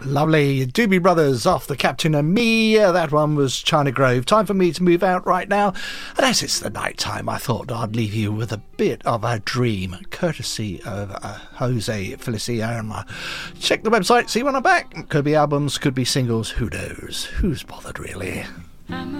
Lovely. Doobie Brothers off The Captain and Me. That one was China Grove. Time for me to move out right now. And as it's the night time, I thought I'd leave you with a bit of a dream, courtesy of Jose Feliciano. Check the website, see when I'm back. Could be albums, could be singles, who knows? Who's bothered, really?